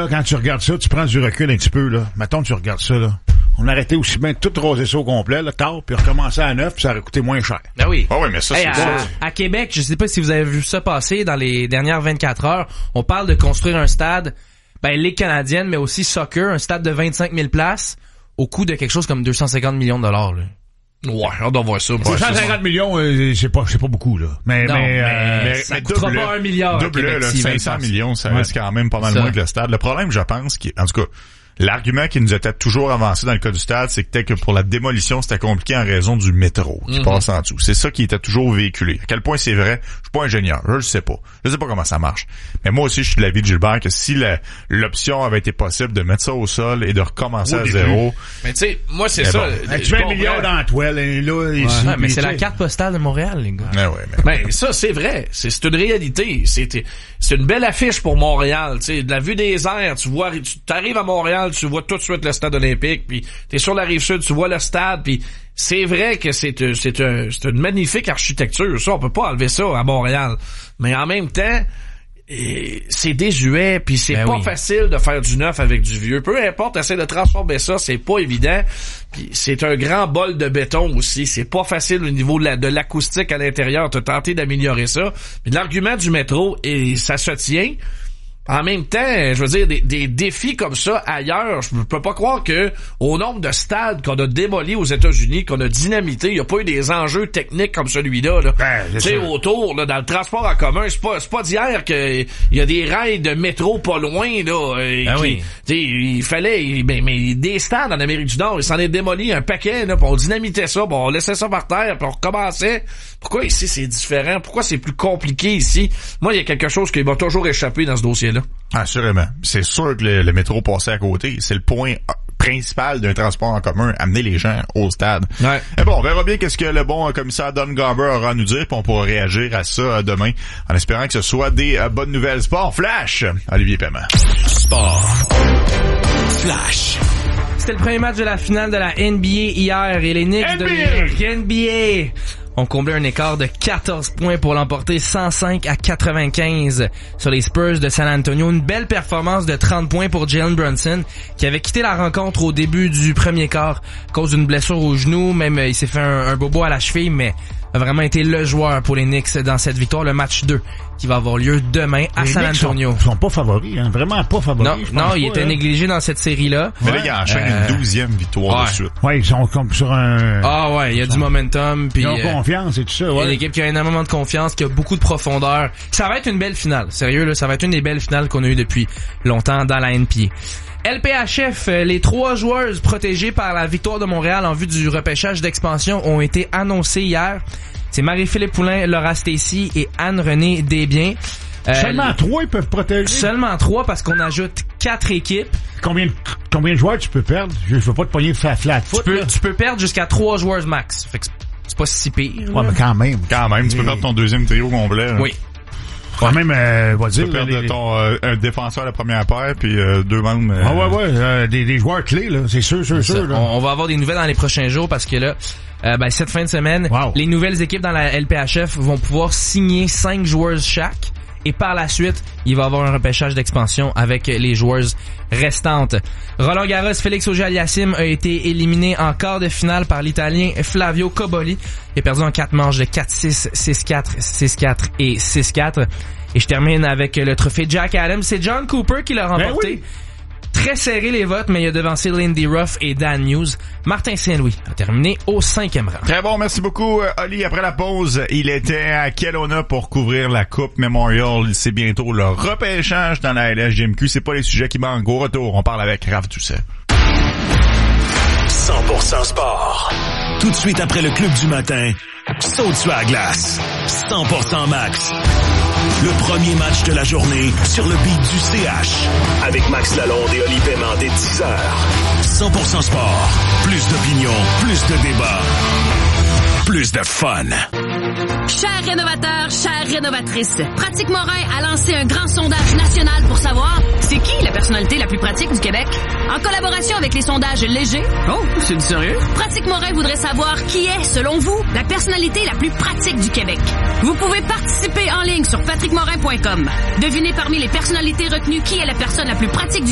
là, quand tu regardes ça, tu prends du recul un petit peu, là. Mettons, tu regardes ça, là. On arrêtait aussi bien de tout raser ça au complet, là, tard, puis recommencer à neuf, puis ça aurait coûté moins cher. Ben oui. Ah oui, mais ça, c'est à Québec, je sais pas si vous avez vu ça passer dans les dernières 24 heures. On parle de construire un stade, Ligue canadienne, mais aussi soccer, un stade de 25 000 places, au coût de quelque chose comme 250 millions de dollars, là. Ouais, on doit voir ça. 250 millions, c'est pas beaucoup, là. Mais ça coûtera pas 1 milliard. Double, 500 millions, ça reste quand même pas mal moins que le stade. Le problème, je pense, en tout cas, l'argument qui nous était toujours avancé dans le cas du stade, c'est que peut-être que pour la démolition, c'était compliqué en raison du métro qui passe en dessous. C'est ça qui était toujours véhiculé. À quel point c'est vrai, je suis pas ingénieur, je sais pas. Je sais pas comment ça marche. Mais moi aussi, je suis de l'avis de Gilbert que si l'option avait été possible de mettre ça au sol et de recommencer à zéro. Mais tu sais, moi, c'est ça. Tu mets 1 milliard dans la toile, et là, ici. Ouais, mais c'est la carte postale de Montréal, les gars. Mais ça, c'est vrai. C'est une réalité. C'est une belle affiche pour Montréal. Tu sais, de la vue des airs, tu vois, tu t'arrives à Montréal, tu vois tout de suite le stade olympique, puis t'es sur la Rive-Sud, tu vois le stade, puis c'est vrai que c'est une magnifique architecture. Ça, on peut pas enlever ça à Montréal. Mais en même temps, c'est désuet, puis c'est pas facile de faire du neuf avec du vieux. Peu importe, essayer de transformer ça, c'est pas évident. Puis c'est un grand bol de béton aussi. C'est pas facile au niveau de l'acoustique à l'intérieur. T'as tenté d'améliorer ça. Mais l'argument du métro, et ça se tient. En même temps, je veux dire, des défis comme ça ailleurs, je peux pas croire que au nombre de stades qu'on a démolis aux États-Unis, qu'on a dynamité, il y a pas eu des enjeux techniques comme celui-là. Tu sais, autour, là, dans le transport en commun, c'est pas d'hier que il y a des rails de métro pas loin, là. Il fallait, mais des stades en Amérique du Nord, ils s'en est démoli un paquet, là, pis on dynamitait ça, on laissait ça par terre, puis on recommençait. Pourquoi ici c'est différent? Pourquoi c'est plus compliqué ici? Moi, il y a quelque chose qui m'a toujours échappé dans ce dossier-là. Assurément. C'est sûr que le métro passait à côté. C'est le point principal d'un transport en commun, amener les gens au stade. Ouais. Mais bon, on verra bien qu'est-ce que le bon commissaire Don Garber aura à nous dire, puis on pourra réagir à ça demain, en espérant que ce soit des bonnes nouvelles. Sport Flash, Olivier Paiement. Sport Flash. C'était le premier match de la finale de la NBA hier et les Knicks de NBA ont comblé un écart de 14 points pour l'emporter 105-95 sur les Spurs de San Antonio. Une belle performance de 30 points pour Jalen Brunson qui avait quitté la rencontre au début du premier quart à cause d'une blessure au genou. Même il s'est fait un bobo à la cheville, mais a vraiment été le joueur pour les Knicks dans cette victoire. Le match 2 qui va avoir lieu demain à San Antonio. Ils sont pas favoris, hein. Vraiment pas favoris. Non, il était négligé dans cette série-là. Mais là, il enchaîne une 12e victoire de suite. Ouais, ils sont comme sur un... Ah ouais, il y a du momentum. Puis, ils ont confiance et tout ça, ouais. Il y a une équipe qui a énormément de confiance, qui a beaucoup de profondeur. Ça va être une belle finale. Sérieux, là, ça va être une des belles finales qu'on a eues depuis longtemps dans la NBA. LPHF, les 3 joueuses protégées par la victoire de Montréal en vue du repêchage d'expansion ont été annoncées hier. C'est Marie-Philippe Poulin, Laura Stacey et Anne-Renée Desbiens. Seulement 3 ils peuvent protéger? Seulement 3 parce qu'on ajoute 4 équipes. Combien de joueurs tu peux perdre? Je veux pas te pogner flat foot. Tu peux perdre jusqu'à 3 joueurs max. Fait que c'est pas si pire. Ouais, mais quand même. Tu peux perdre ton deuxième trio complet. Oui. Quand même, va dire... Tu peux perdre ton un défenseur à la première paire, puis 2 membres... des joueurs clés, là. C'est sûr. Là. On va avoir des nouvelles dans les prochains jours parce que là, cette fin de semaine, les nouvelles équipes dans la LPHF vont pouvoir signer 5 joueurs chaque. Et par la suite, il va y avoir un repêchage d'expansion avec les joueuses restantes. Roland Garros, Félix Auger-Aliassime a été éliminé en quart de finale par l'Italien Flavio Cobolli. Il a perdu en 4 manches de 4-6, 6-4, 6-4 et 6-4. Et je termine avec le trophée Jack Adams. C'est John Cooper qui l'a remporté. Oui. Très serré les votes, mais il a devancé Lindy Ruff et Dan Hughes. Martin Saint-Louis a terminé au 5e rang. Très bon, merci beaucoup, Oli. Après la pause, il était à Kelowna pour couvrir la Coupe Memorial. C'est bientôt le repêchage dans la LHJMQ. C'est pas les sujets qui manquent. Au retour, on parle avec Raph Doucet. 100% sport. Tout de suite après le club du matin, saute sur la glace. 100% max. Le premier match de la journée sur le beat du CH. Avec Max Lalonde et Oli Paiement dès 10h. 100% sport. Plus d'opinion, plus de débat, plus de fun. Chers rénovateurs, chères rénovatrices, Pratique Morin a lancé un grand sondage national pour savoir c'est qui la personnalité la plus pratique du Québec. En collaboration avec les sondages légers. Oh, c'est du sérieux? Pratique Morin voudrait savoir qui est, selon vous, la personnalité la plus pratique du Québec. Vous pouvez participer en ligne sur patrickmorin.com. Devinez parmi les personnalités retenues qui est la personne la plus pratique du